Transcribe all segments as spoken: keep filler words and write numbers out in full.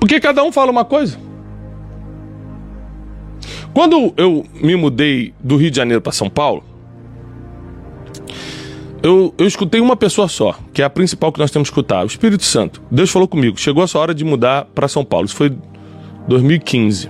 Porque cada um fala uma coisa. Quando eu me mudei do Rio de Janeiro para São Paulo, eu, eu escutei uma pessoa só, que é a principal que nós temos que escutar, o Espírito Santo. Deus falou comigo, chegou a sua hora de mudar para São Paulo. Isso foi dois mil e quinze.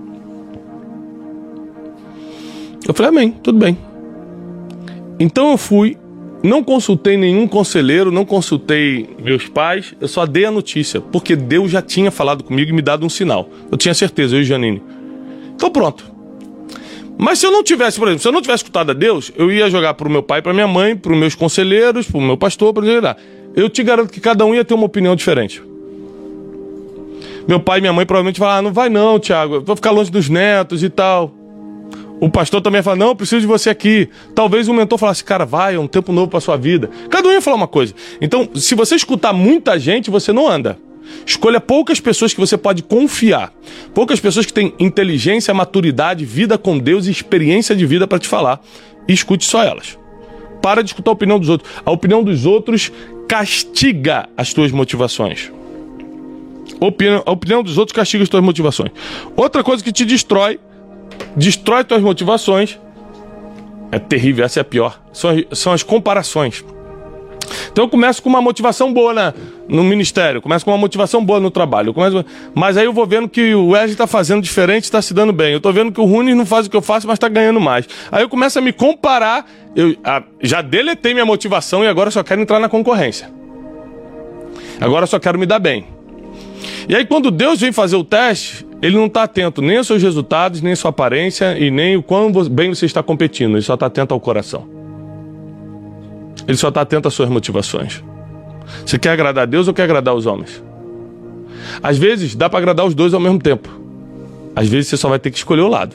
Eu falei, amém, tudo bem. Então eu fui, não consultei nenhum conselheiro, não consultei meus pais, eu só dei a notícia, porque Deus já tinha falado comigo e me dado um sinal. Eu tinha certeza, eu e Janine. Então pronto. Mas se eu não tivesse, por exemplo, se eu não tivesse escutado a Deus, eu ia jogar pro meu pai, pra minha mãe, pros meus conselheiros, pro meu pastor, pra ele. Eu te garanto que cada um ia ter uma opinião diferente. Meu pai e minha mãe provavelmente falaram, ah, não vai não, Thiago, eu vou ficar longe dos netos e tal. O pastor também ia falar, não, eu preciso de você aqui. Talvez o mentor falasse, cara, vai, é um tempo novo pra sua vida. Cada um ia falar uma coisa. Então, se você escutar muita gente, você não anda. Escolha poucas pessoas que você pode confiar. Poucas pessoas que têm inteligência, maturidade, vida com Deus e experiência de vida para te falar. E escute só elas. Para de escutar a opinião dos outros. A opinião dos outros castiga as tuas motivações. Opinião, a opinião dos outros castiga as tuas motivações. Outra coisa que te destrói, destrói tuas motivações, é terrível, essa é a pior. São, são as comparações. Então eu começo com uma motivação boa na, no ministério, começo com uma motivação boa no trabalho, eu começo, mas aí eu vou vendo que o Wesley está fazendo diferente, está se dando bem. Eu estou vendo que o Rune não faz o que eu faço, mas está ganhando mais. Aí eu começo a me comparar, eu a, já deletei minha motivação e agora só quero entrar na concorrência. Agora só quero me dar bem. E aí quando Deus vem fazer o teste, Ele não está atento nem aos seus resultados, nem à sua aparência e nem o quão bem você está competindo. Ele só está atento ao coração. Ele só está atento às suas motivações. Você quer agradar a Deus ou quer agradar os homens? Às vezes dá para agradar os dois ao mesmo tempo. Às vezes você só vai ter que escolher o lado.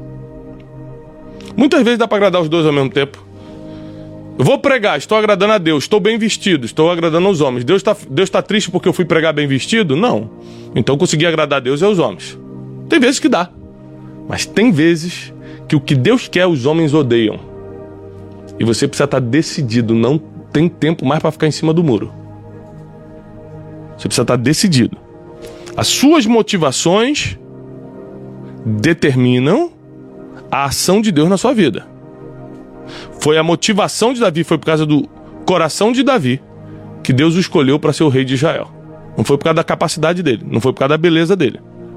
Muitas vezes dá para agradar os dois ao mesmo tempo. Eu vou pregar, estou agradando a Deus, estou bem vestido, estou agradando aos homens. Deus está Deus tá triste porque eu fui pregar bem vestido? Não. Então eu consegui agradar a Deus e aos homens. Tem vezes que dá. Mas tem vezes que o que Deus quer os homens odeiam. E você precisa estar decidido, não tem tempo mais para ficar em cima do muro. Você precisa estar decidido. As suas motivações determinam a ação de Deus na sua vida. Foi a motivação de Davi, foi por causa do coração de Davi que Deus o escolheu para ser o rei de Israel. Não foi por causa da capacidade dele, não foi por causa da beleza dele.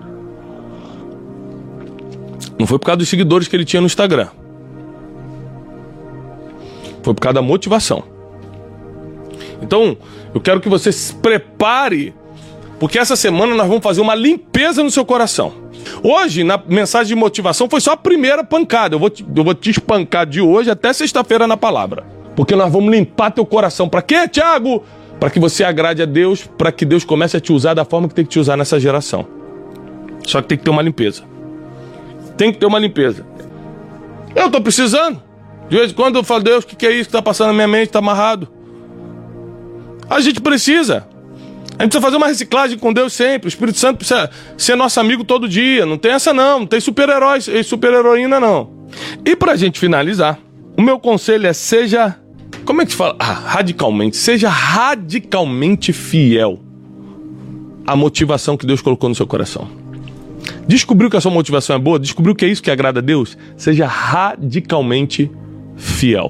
Não foi por causa dos seguidores que ele tinha no Instagram. Foi por causa da motivação. Então, eu quero que você se prepare, porque essa semana nós vamos fazer uma limpeza no seu coração. Hoje, na mensagem de motivação, foi só a primeira pancada. Eu vou te, eu vou te espancar de hoje até sexta-feira na palavra. Porque nós vamos limpar teu coração. Para quê, Thiago? Para que você agrade a Deus, para que Deus comece a te usar da forma que tem que te usar nessa geração. Só que tem que ter uma limpeza. Tem que ter uma limpeza. Eu tô precisando. De vez em quando eu falo, Deus, o que, que é isso que está passando na minha mente, está amarrado? A gente precisa. A gente precisa fazer uma reciclagem com Deus sempre. O Espírito Santo precisa ser nosso amigo todo dia. Não tem essa não, não tem super-herói e super-heroína não. E pra gente finalizar, o meu conselho é seja, como é que se fala? Ah, radicalmente, seja radicalmente fiel à motivação que Deus colocou no seu coração. Descobriu que a sua motivação é boa? Descobriu que é isso que agrada a Deus? Seja radicalmente fiel.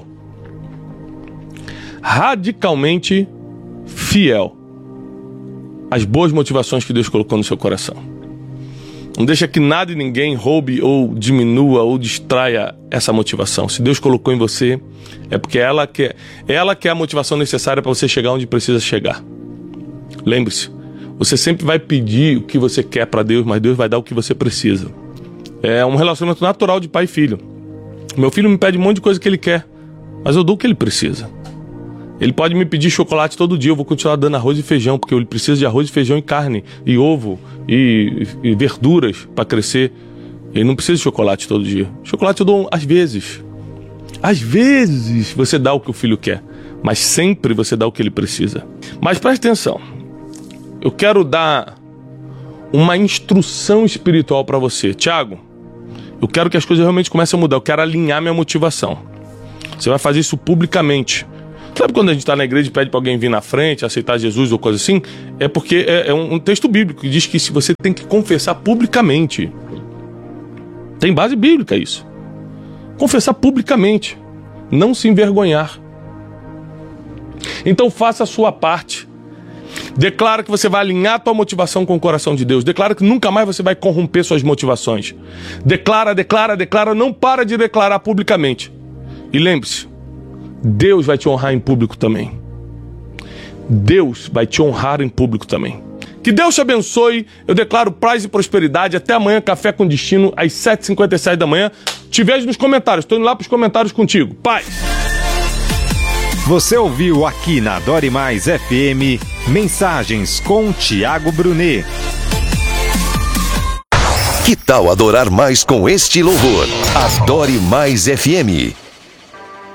Radicalmente fiel às boas motivações que Deus colocou no seu coração. Não deixa que nada e ninguém roube ou diminua ou distraia essa motivação. Se Deus colocou em você, é porque ela quer, ela quer a motivação necessária para você chegar onde precisa chegar. Lembre-se, você sempre vai pedir o que você quer para Deus, mas Deus vai dar o que você precisa. É um relacionamento natural de pai e filho. Meu filho me pede um monte de coisa que ele quer, mas eu dou o que ele precisa. Ele pode me pedir chocolate todo dia, eu vou continuar dando arroz e feijão, porque ele precisa de arroz e feijão e carne, e ovo, e, e verduras para crescer. Ele não precisa de chocolate todo dia. Chocolate eu dou às vezes. Às vezes você dá o que o filho quer, mas sempre você dá o que ele precisa. Mas preste atenção, eu quero dar uma instrução espiritual para você. Thiago, eu quero que as coisas realmente comecem a mudar, eu quero alinhar minha motivação. Você vai fazer isso publicamente. Sabe quando a gente está na igreja e pede para alguém vir na frente, aceitar Jesus ou coisa assim? É porque é, é um, um texto bíblico que diz que se você tem que confessar publicamente. Tem base bíblica isso. Confessar publicamente. Não se envergonhar. Então faça a sua parte. Declara que você vai alinhar a tua motivação com o coração de Deus. Declara que nunca mais você vai corromper suas motivações. Declara, declara, declara. Não para de declarar publicamente. E lembre-se, Deus vai te honrar em público também. Deus vai te honrar em público também. Que Deus te abençoe. Eu declaro paz e prosperidade. Até amanhã, Café com Destino, às sete e cinquenta e sete da manhã. Te vejo nos comentários. Estou indo lá para os comentários contigo. Paz! Você ouviu aqui na Adore Mais F M Mensagens com Tiago Brunet. Que tal adorar mais com este louvor? Adore Mais F M.